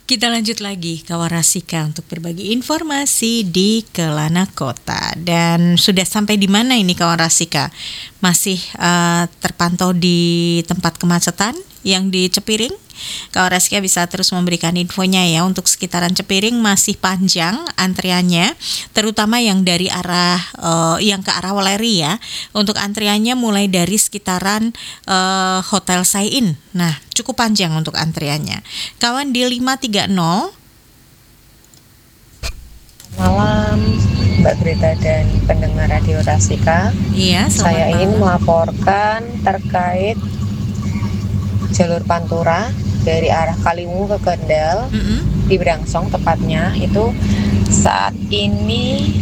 Kita lanjut lagi kawan Rasika untuk berbagi informasi di Kelana Kota. Dan sudah sampai di mana ini kawan Rasika? Masih terpantau di tempat kemacetan yang di Cepiring? Kawan Rasika bisa terus memberikan infonya ya. Untuk sekitaran Cepiring masih panjang antriannya, terutama yang dari arah yang ke arah Weleri ya. Untuk antriannya mulai dari sekitaran Hotel Sai-In. Nah, cukup panjang untuk antriannya. Kawan di 530. Malam Mbak Greta dan pendengar Radio Rasika. Iya, Saya malam. ingin melaporkan terkait jalur Pantura dari arah Kaliwungu ke Kendal di Brangsong tepatnya, itu saat ini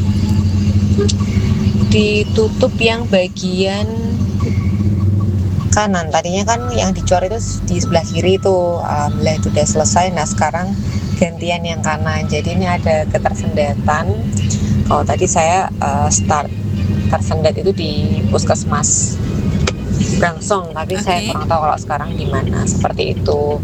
ditutup yang bagian kanan. Tadinya kan yang dicor itu di sebelah kiri itu, alhamdulillah itu udah selesai. Nah sekarang gantian yang kanan, jadi ini ada ketersendatan. Kalau tadi saya tersendat itu di puskesmas Brangsong, tapi saya kurang tahu kalau sekarang di mana, seperti itu.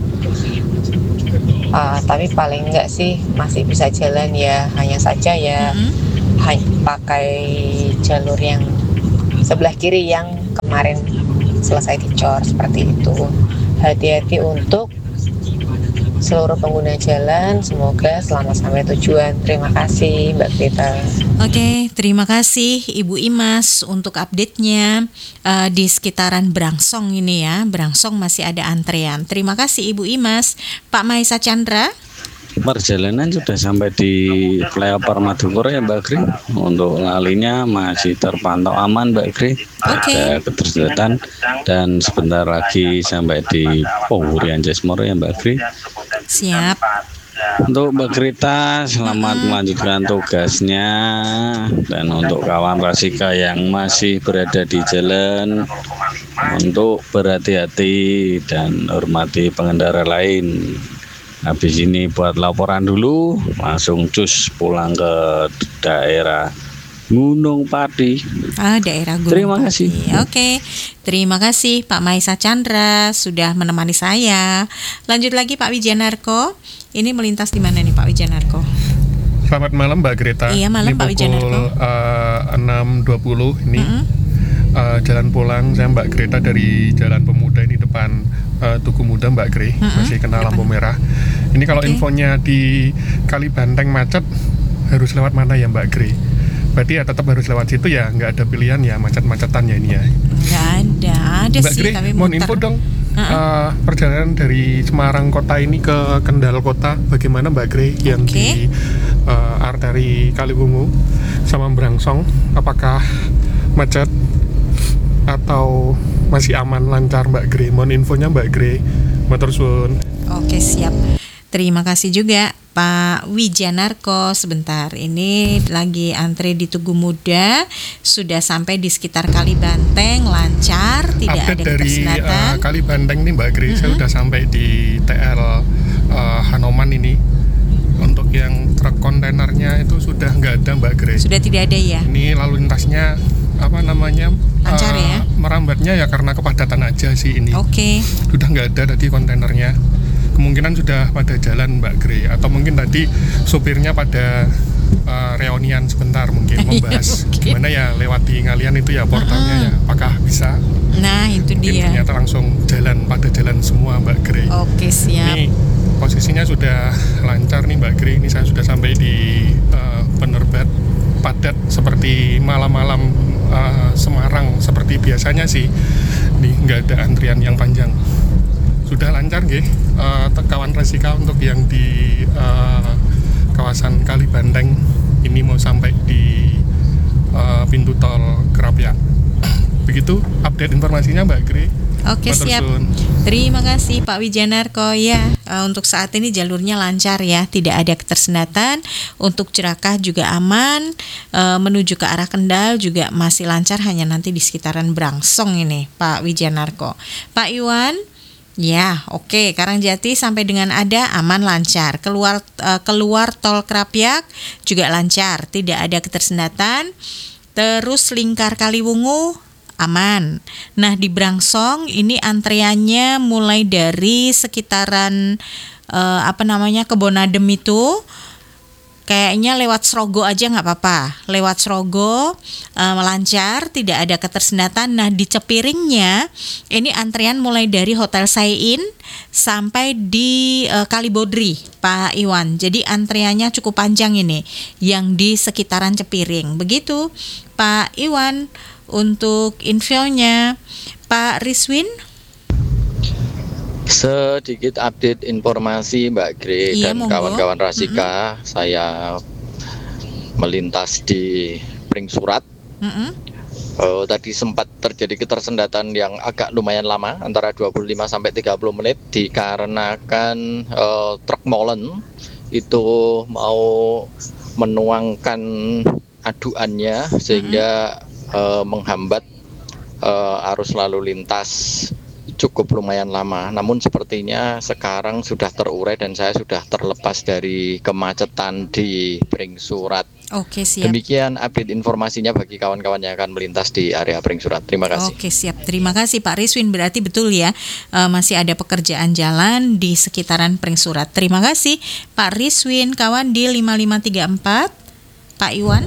Tapi paling enggak sih masih bisa jalan ya, hanya saja ya pakai jalur yang sebelah kiri yang kemarin selesai dicor, seperti itu. Hati-hati untuk seluruh pengguna jalan, semoga selamat sampai tujuan. Terima kasih Mbak Greta. Oke, terima kasih Ibu Imas untuk update-nya di sekitaran Brangsong ini ya. Brangsong masih ada antrean. Terima kasih Ibu Imas. Pak Maisa Chandra. Perjalanan sudah sampai di flyover Madukoro ya Mbak Gri. Untuk ngalinya masih terpantau aman Mbak Gri. Ada ketersendatan dan sebentar lagi sampai di Pohurian Jesmoro ya Mbak Gri. Siap. Untuk Mbak Grita, selamat melanjutkan tugasnya. Dan untuk kawan Rasika yang masih berada di jalan, untuk berhati-hati dan hormati pengendara lain. Habis ini buat laporan dulu, langsung cus pulang ke daerah Gunung Pati. Daerah Gunung Terima Pati. kasih. Oke, terima kasih Pak Maisa Chandra sudah menemani saya. Lanjut lagi Pak Wijanarko. Ini melintas di mana nih Pak Wijanarko? Selamat malam Mbak Greta. Iya, malam ini Pak Wijanarko. 6.20 ini jalan pulang saya Mbak Greta dari Jalan Pemuda ini depan Tugu Muda Mbak Gre, masih kena lampu merah. Ini kalau infonya di Kalibanteng macet harus lewat mana ya Mbak Gre? Berarti ya tetap harus lewat situ ya, nggak ada pilihan ya macet-macetannya ini ya? Nggak ada Mbak sih, Gre, tapi mohon muter. info dong. Perjalanan dari Semarang kota ini ke Kendal kota bagaimana Mbak Gre yang di arteri Kaliwungu sama Brangsong, apakah macet atau masih aman lancar Mbak Gre? Mohon infonya Mbak Gre. Matur suwun. Oke, siap. Terima kasih juga Pak Wijanarko. Sebentar, ini lagi antri di Tugu Muda, sudah sampai di sekitar Kalibanteng, lancar, tidak Update ada dari ketersendatan. Kalibanteng nih Mbak Gre, saya sudah sampai di TL Hanoman ini. Untuk yang truk kontainernya itu sudah nggak ada Mbak Gre. Sudah tidak ada ya? Ini lalu lintasnya lancar ya? Merambatnya ya karena kepadatan aja sih ini. Oke. Sudah nggak ada tadi kontainernya. Kemungkinan sudah pada jalan Mbak Gre, atau mungkin tadi sopirnya pada reunian sebentar mungkin membahas gimana ya lewat di Ngalian itu ya portalnya ya, apakah bisa. Nah itu mungkin dia. Ternyata langsung pada jalan semua Mbak Gre. Oke, siap. Ini posisinya sudah lancar nih Mbak Gre. Ini saya sudah sampai di Penerbat, padat seperti malam-malam Semarang seperti biasanya sih. Nih nggak ada antrian yang panjang. Sudah lancar nggih, kawan Rasika untuk yang di kawasan Kalibanteng ini mau sampai di pintu tol Kerapia. Begitu update informasinya Mbak Gre. Oke, siap. Terima kasih Pak Wijanarko ya. Untuk saat ini jalurnya lancar ya, tidak ada ketersendatan. Untuk Cirakah juga aman, menuju ke arah Kendal juga masih lancar, hanya nanti di sekitaran Brangsong ini Pak Wijanarko. Pak Iwan. Ya, oke. Karangjati sampai dengan ada aman lancar. Keluar tol Krapyak juga lancar, tidak ada ketersendatan. Terus lingkar Kaliwungu aman. Nah, di Brangsong ini antreannya mulai dari sekitaran Kebonadem itu kayaknya lewat Srogo aja nggak apa-apa. Lewat Srogo lancar, tidak ada ketersendatan. Nah, di Cepiringnya ini antrian mulai dari Hotel Sayin sampai di Kalibodri, Pak Iwan. Jadi antriannya cukup panjang ini yang di sekitaran Cepiring. Begitu Pak Iwan untuk infonya. Pak Rizwin. Sedikit update informasi Mbak Gre dan kawan-kawan Rasika. Saya melintas di Pring Surat. Tadi sempat terjadi ketersendatan yang agak lumayan lama, antara 25 sampai 30 menit dikarenakan truk molen itu mau menuangkan aduannya sehingga menghambat arus lalu lintas cukup lumayan lama. Namun sepertinya sekarang sudah terurai dan saya sudah terlepas dari kemacetan di Pring Surat. Oke, siap. Demikian update informasinya bagi kawan-kawan yang akan melintas di area Pring Surat. Terima kasih. Oke, siap. Terima kasih Pak Rizwin. Berarti betul ya, masih ada pekerjaan jalan di sekitaran Pring Surat. Terima kasih Pak Rizwin. Kawan di 5534, Pak Iwan.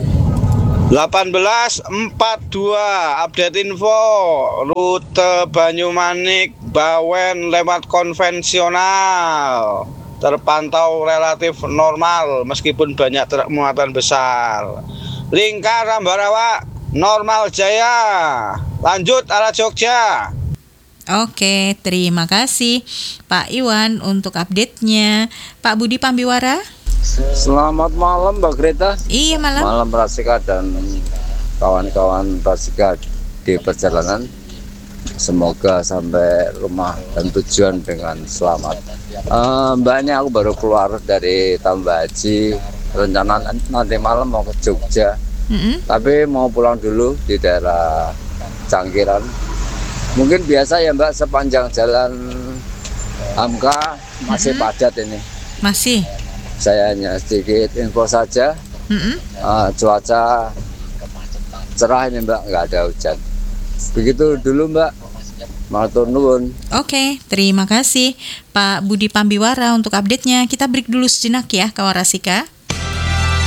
1842 update info rute Banyumanik Bawen lewat konvensional terpantau relatif normal meskipun banyak truk muatan besar. Lingkar Ambarawa normal jaya, lanjut arah Jogja. Oke, terima kasih Pak Iwan untuk update-nya. Pak Budi Pambiwara. Selamat malam Mbak Greta. Iya, malam. Malam Rasika dan kawan-kawan Rasika di perjalanan. Semoga sampai rumah dan tujuan dengan selamat. Mbaknya aku baru keluar dari Tambah Haji. Rencana nanti malam mau ke Jogja. Tapi mau pulang dulu di daerah Cangkiran. Mungkin biasa ya Mbak, sepanjang jalan Hamka masih padat ini. Masih. Saya hanya sedikit info saja. Cuaca cerah ini Mbak, nggak ada hujan. Begitu dulu Mbak. Matur nuwun. Oke, terima kasih Pak Budi Pambiwara untuk update-nya. Kita break dulu sejenak ya, kawan Rasika.